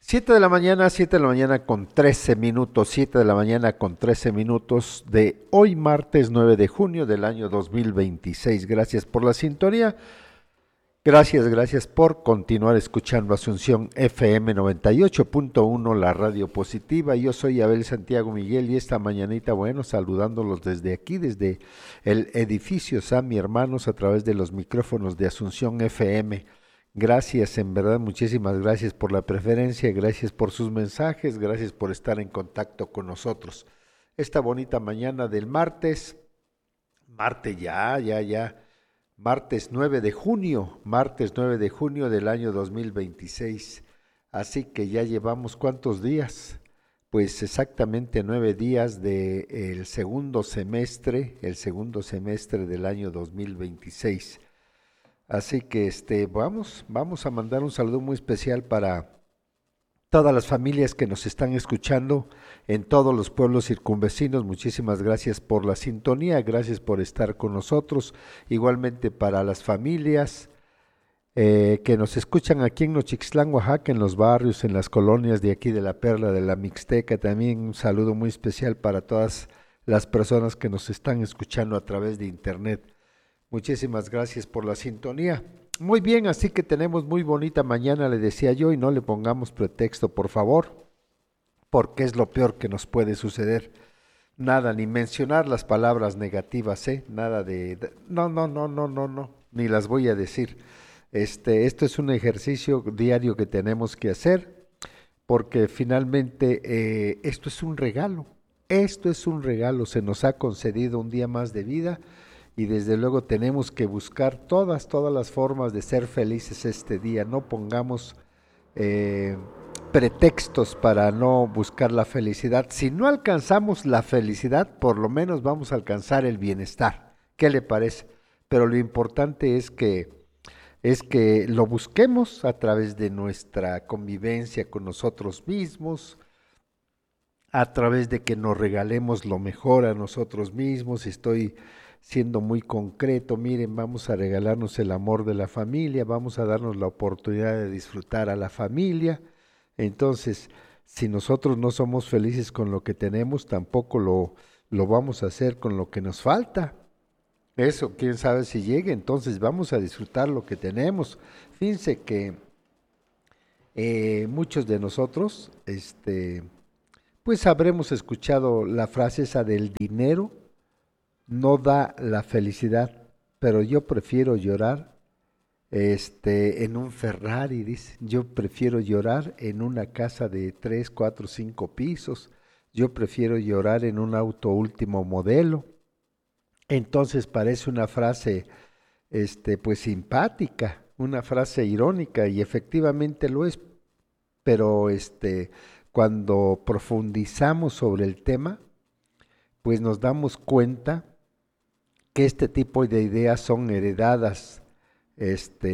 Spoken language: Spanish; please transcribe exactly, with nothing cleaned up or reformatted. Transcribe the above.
Siete de la mañana, siete de la mañana con trece minutos, siete de la mañana con trece minutos de hoy martes nueve de junio del año dos mil veintiséis. Gracias por la sintonía, gracias, gracias por continuar escuchando Asunción F M noventa y ocho punto uno, la radio positiva. Yo soy Abel Santiago Miguel y esta mañanita, bueno, saludándolos desde aquí, desde el edificio Sami Hermanos a través de los micrófonos de Asunción F M. Gracias, en verdad, muchísimas gracias por la preferencia, gracias por sus mensajes, gracias por estar en contacto con nosotros. Esta bonita mañana del martes, martes ya, ya, ya, martes nueve de junio, martes nueve de junio del año dos mil veintiséis. Así que ya llevamos ¿cuántos días? Pues exactamente nueve días del segundo semestre, el segundo semestre del año dos mil veintiséis. Así que este, vamos, vamos a mandar un saludo muy especial para todas las familias que nos están escuchando en todos los pueblos circunvecinos. Muchísimas gracias por la sintonía, gracias por estar con nosotros. Igualmente para las familias eh, que nos escuchan aquí en Nochixtlán, Oaxaca, en los barrios, en las colonias de aquí de la Perla de la Mixteca. También un saludo muy especial para todas las personas que nos están escuchando a través de internet. Muchísimas gracias por la sintonía. Muy bien, así que tenemos muy bonita mañana, le decía yo, y no le pongamos pretexto, por favor, porque es lo peor que nos puede suceder. Nada, ni mencionar las palabras negativas, ¿eh? Nada de, de- no, no, no, no, no, no, ni las voy a decir. Este, esto es un ejercicio diario que tenemos que hacer, porque finalmente eh, esto es un regalo. Esto es un regalo, se nos ha concedido un día más de vida y desde luego tenemos que buscar todas, todas las formas de ser felices este día. No pongamos eh, pretextos para no buscar la felicidad. Si no alcanzamos la felicidad, por lo menos vamos a alcanzar el bienestar. ¿Qué le parece? Pero lo importante es que es que lo busquemos a través de nuestra convivencia con nosotros mismos, a través de que nos regalemos lo mejor a nosotros mismos. Estoy siendo muy concreto, miren, vamos a regalarnos el amor de la familia, vamos a darnos la oportunidad de disfrutar a la familia. Entonces, si nosotros no somos felices con lo que tenemos, tampoco lo, lo vamos a hacer con lo que nos falta. Eso, quién sabe si llegue, entonces vamos a disfrutar lo que tenemos. Fíjense que eh, muchos de nosotros, este, pues habremos escuchado la frase esa del dinero no da la felicidad, pero yo prefiero llorar este en un Ferrari, dice. Yo prefiero llorar en una casa de tres, cuatro, cinco pisos. Yo prefiero llorar en un auto último modelo. Entonces parece una frase este pues simpática, una frase irónica y efectivamente lo es, pero este cuando profundizamos sobre el tema, pues nos damos cuenta que este tipo de ideas son heredadas este,